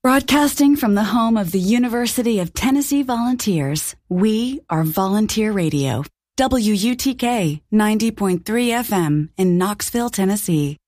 Broadcasting from the home of the University of Tennessee Volunteers, we are Volunteer Radio. WUTK 90.3 FM in Knoxville, Tennessee.